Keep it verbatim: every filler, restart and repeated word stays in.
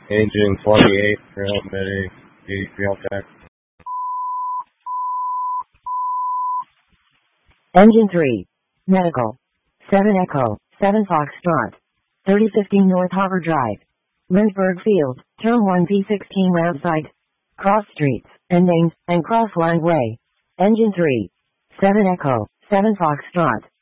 Engine forty-eight, Trail Medic, eight, Trail Tech. Engine three. Medical. seven Echo, seven Foxtrot. thirty fifteen North Harbor Drive. Lindbergh Field, Turn one P sixteen route site. Cross streets, and names, and cross line way. Engine three. seven Echo, seven Foxtrot.